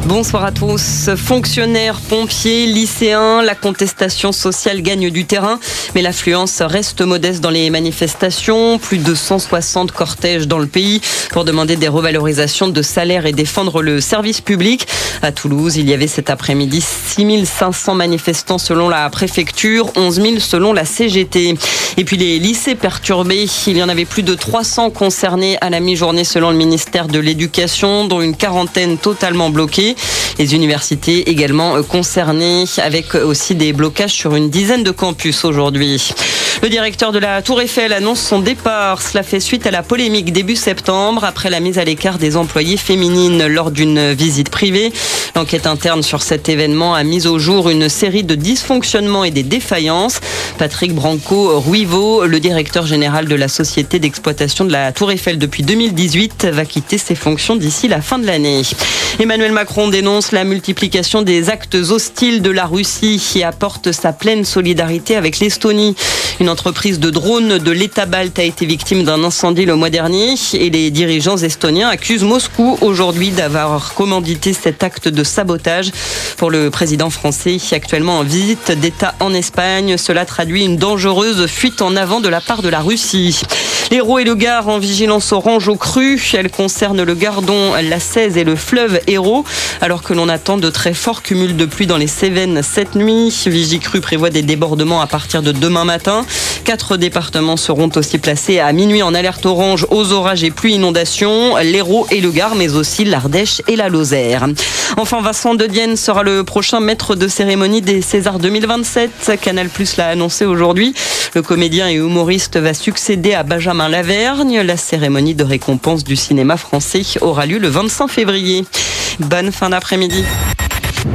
Bonsoir à tous. Fonctionnaires, pompiers, lycéens, la contestation sociale gagne du terrain, mais l'affluence reste modeste dans les manifestations. Plus de 160 cortèges dans le pays pour demander des revalorisations de salaire et défendre le service public. À Toulouse, il y avait cet après-midi 6500 manifestants selon la préfecture, 11 000 selon la CGT. Et puis les lycées perturbés, il y en avait plus de 300 concernés à la mi-journée selon le ministère de l'Éducation, dont une quarantaine totalement bloquée. Les universités également concernées, avec aussi des blocages sur une dizaine de campus aujourd'hui. Le directeur de la Tour Eiffel annonce son départ. Cela fait suite à la polémique début septembre après la mise à l'écart des employées féminines lors d'une visite privée. L'enquête interne sur cet événement a mis au jour une série de dysfonctionnements et des défaillances. Patrick Branco-Ruivo, le directeur général de la société d'exploitation de la Tour Eiffel depuis 2018, va quitter ses fonctions d'ici la fin de l'année. Emmanuel Macron dénonce la multiplication des actes hostiles de la Russie et apporte sa pleine solidarité avec l'Estonie. Une entreprise de drones de l'État balte a été victime d'un incendie le mois dernier et les dirigeants estoniens accusent Moscou aujourd'hui d'avoir commandité cet acte de sabotage. Pour le président français, actuellement en visite d'État en Espagne, cela traduit une dangereuse fuite en avant de la part de la Russie. L'Hérault et le Gard en vigilance orange aux crues. Elle concerne le Gardon, la Cèze et le fleuve Hérault. Alors que l'on attend de très forts cumuls de pluie dans les Cévennes cette nuit, Vigicru prévoit des débordements à partir de demain matin. 4 départements seront aussi placés à minuit en alerte orange aux orages et pluies inondations. L'Hérault et le Gard, mais aussi l'Ardèche et la Lozère. Enfin, Vincent De Dienne sera le prochain maître de cérémonie des Césars 2027. Canal+ l'a annoncé aujourd'hui. Le comédien et humoriste va succéder à Benjamin Lavergne. La cérémonie de récompense du cinéma français aura lieu le 25 février. Bonne fin d'après-midi.